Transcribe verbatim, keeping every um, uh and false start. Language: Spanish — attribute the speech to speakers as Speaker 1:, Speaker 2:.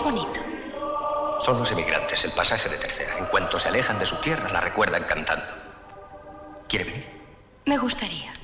Speaker 1: bonito.
Speaker 2: Son los emigrantes, el pasaje de tercera. En cuanto se alejan de su tierra, la recuerdan cantando. ¿Quiere venir?
Speaker 1: Me gustaría.